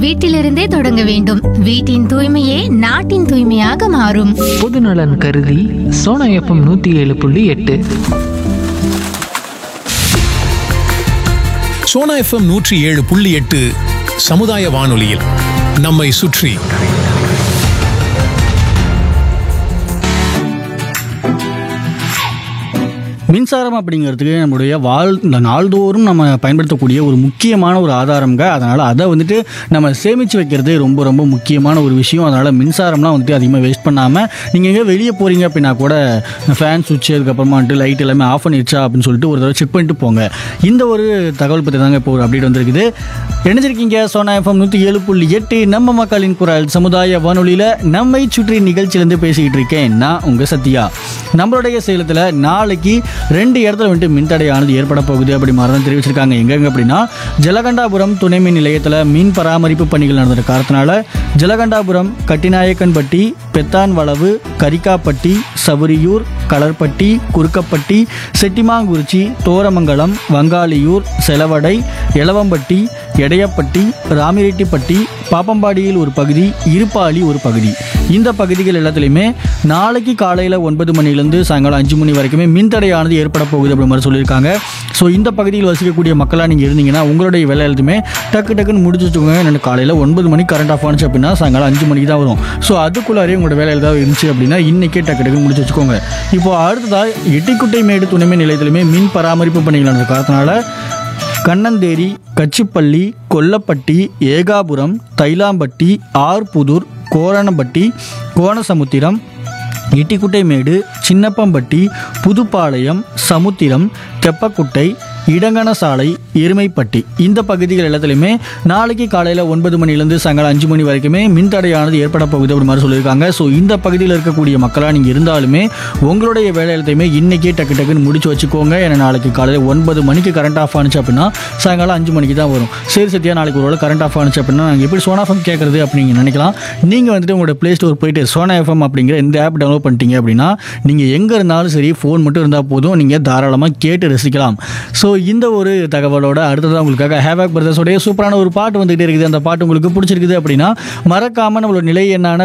வீட்டிலிருந்தே தொடங்க வேண்டும். வீட்டின் தூய்மையே நாட்டின் தூய்மையாக மாறும். பொதுநலன் கருதி சோனா எஃப்எம் 107.8. சோனா எஃப்எம் 107.8 சமுதாய வானொலியில் நம்மை சுற்றி. மின்சாரம் அப்படிங்கிறதுக்கு நம்மளுடைய நாள்தோறும் நம்ம பயன்படுத்தக்கூடிய ஒரு முக்கியமான ஒரு ஆதாரங்க. அதனால் அதை வந்துட்டு நம்ம சேமித்து வைக்கிறது ரொம்ப ரொம்ப முக்கியமான ஒரு விஷயம். அதனால் மின்சாரம்லாம் வந்துட்டு அதிகமாக வேஸ்ட் பண்ணாமல் நீங்கள் எங்கே வெளியே போகிறீங்க அப்படின்னா கூட ஃபேன் சுவிட்ச் அதுக்கப்புறமா வந்துட்டு லைட் எல்லாமே ஆஃப் பண்ணிடுச்சா அப்படின்னு சொல்லிட்டு ஒரு தடவை செக் பண்ணிட்டு போங்க. இந்த ஒரு தகவல் பற்றி தாங்க இப்போ ஒரு அப்டேட் வந்திருக்குது. நினைச்சிருக்கீங்க சோனா எஃப்எம் 107.8 நம்ம மக்களின் குரல் சமுதாய வானொலியில் நம்மை சுற்றி நிகழ்ச்சியிலேருந்து பேசிக்கிட்டு இருக்கேன் நான் உங்கள் சத்யா. நம்மளுடைய சேலத்தில் நாளைக்கு 2 இடத்துல வந்துட்டு மின்தடையானது ஏற்பட போகுது அப்படி மாதிரி தான் தெரிவிச்சிருக்காங்க. எங்கெங்க அப்படின்னா ஜலகண்டாபுரம் துணை மின் நிலையத்தில் மின் பராமரிப்பு பணிகள் நடந்த காரணத்தினால ஜலகண்டாபுரம், கட்டிநாயக்கன்பட்டி, பெத்தான் வளவு, கரிக்காப்பட்டி, சவுரியூர், கலர்பட்டி, குறுக்கப்பட்டி, செட்டிமாங்குறிச்சி, தோரமங்கலம், வங்காளியூர், செலவடை, எலவம்பட்டி, எடையப்பட்டி, ராமிரெட்டிப்பட்டி, பாப்பம்பாடியில் ஒரு பகுதி, இருப்பாளி ஒரு பகுதி. இந்த பகுதிகள் எல்லாத்துலேயுமே நாளைக்கு காலையில் 9 மணிலேருந்து சாயங்காலம் 5 மணி வரைக்குமே மின்தடையானது ஏற்பட போகுது அப்படி மாதிரி சொல்லியிருக்காங்க. ஸோ இந்த பகுதியில் வசிக்கக்கூடிய மக்களாக நீங்கள் இருந்தீங்கன்னா உங்களுடைய வேலை எல்லாத்தையுமே டக்குன்னு முடிச்சு வச்சுக்கோங்க. எனக்கு காலையில் 9 மணிக்கு கரண்ட் ஆஃப் ஆனிச்சு அப்படின்னா சாயங்காலம் 5 மணிக்கு தான் வரும். ஸோ அதுக்குள்ளாரே உங்களோட வேலை ஏதாவது இருந்துச்சு அப்படின்னா இன்றைக்கே டக்குன்னு முடிச்சு வச்சுக்கோங்க. இப்போ அடுத்ததாக எட்டிக்குட்டை மேடு துணைமின் நிலையத்திலுமே மின் பராமரிப்பு பணிகள் நடந்த காரணத்தினால கண்ணந்தேரி, கச்சிப்பள்ளி, கொல்லப்பட்டி, ஏகாபுரம், தைலாம்பட்டி, ஆர்புதூர், கோரணம்பட்டி, கோணசமுத்திரம், இட்டிக்குட்டைமேடு, சின்னப்பம்பட்டி, புதுப்பாளையம், சமுத்திரம், தெப்பக்குட்டை, இடங்கணசாலை, எருமைப்பட்டி இந்த பகுதிகள் எல்லாத்துலேயுமே நாளைக்கு காலையில் 9 மணிலேருந்து சாயங்காலம் 5 மணி வரைக்குமே மின்தடையானது ஏற்பட போகுது அப்படி மாதிரி சொல்லியிருக்காங்க. ஸோ இந்த பகுதியில் இருக்கக்கூடிய மக்களாக நீங்கள் இருந்தாலுமே உங்களுடைய வேலை எல்லாத்தையுமே இன்றைக்கே டக்குன்னு முடிச்சு வச்சுக்கோங்க. ஏன்னா நாளைக்கு காலையில் 9 மணிக்கு கரண்ட் ஆஃப் ஆனிச்சு அப்படின்னா சாயங்காலம் 5 மணிக்கு தான் வரும். சரி சத்தியா, நாளைக்கு ஒரு கரண்ட் ஆஃப் ஆனிச்சு அப்படின்னா நாங்கள் எப்படி சோனா எஃப்எம் கேட்குறது அப்படின்னு நினைக்கலாம். நீங்கள் வந்துட்டு உங்களோட ப்ளே ஸ்டோர் போயிட்டு சோனா எஃப்எம் அப்படிங்கிற இந்த ஆப் டவுன்லோட் பண்ணிட்டீங்க அப்படின்னா நீங்கள் எங்கே இருந்தாலும் சரி ஃபோன் மட்டும் இருந்தால் போதும், நீங்கள் தாராளமாக கேட்டு ரசிக்கலாம். ஸோ இந்த ஒரு தகவலோட அடுத்ததான் உங்களுக்காக ஹேவாக் பிரதர்ஸோடைய சூப்பரான ஒரு பாட்டு வந்துகிட்டே இருக்குது. அந்த பாட்டு உங்களுக்கு பிடிச்சிருக்குது அப்படின்னா மறக்காமல் நம்மளோட நிலை எண்ணான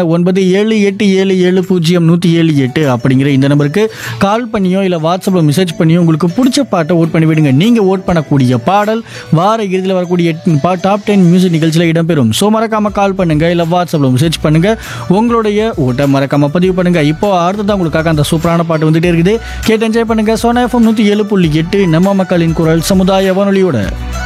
9787700178 அப்படிங்கிற இந்த நம்பருக்கு கால் பண்ணியோ இல்லை வாட்ஸ்அப்பில் மெசேஜ் பண்ணியோ உங்களுக்கு பிடிச்ச பாட்டை ஓட் பண்ணி விடுங்க. நீங்கள் ஓட் பண்ணக்கூடிய பாடல் வார இறுதியில் வரக்கூடிய டாப் 10 மியூசிக் நிகழ்ச்சியில் இடம்பெறும். ஸோ மறக்காமல் கால் பண்ணுங்கள் இல்லை வாட்ஸ்அப்பில் மெசேஜ் பண்ணுங்கள், உங்களுடைய ஓட்டை மறக்காமல் பதிவு பண்ணுங்கள். இப்போ அடுத்ததான் உங்களுக்காக அந்த சூப்பரான பாட்டு வந்துகிட்டே இருக்குது. கேட்டு என்ஜாய் பண்ணுங்கள். சோனா எஃப்எம் 107.8 நம்ம மக்களின் குரல் சமுதாய வானொலியோட.